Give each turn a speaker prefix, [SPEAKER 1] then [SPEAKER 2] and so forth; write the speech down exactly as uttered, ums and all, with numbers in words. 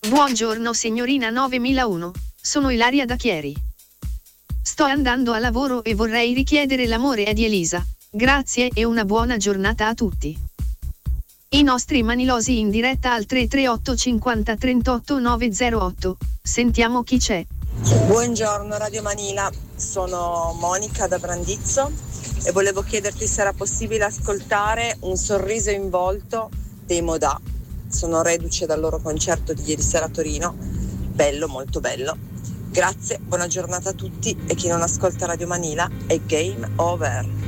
[SPEAKER 1] Buongiorno signorina novemilauno, sono Ilaria da Chieri. Sto andando a lavoro e vorrei richiedere l'amore di Elisa. Grazie e una buona giornata a tutti. I nostri manilosi in diretta al tre tre otto cinquanta trentotto novecentotto. Sentiamo chi c'è.
[SPEAKER 2] Buongiorno Radio Manila, sono Monica da Brandizzo e volevo chiederti se era possibile ascoltare Un sorriso in volto dei Modà. Sono reduce dal loro concerto di ieri sera a Torino, bello, molto bello. Grazie, buona giornata a tutti e chi non ascolta Radio Manila è game over.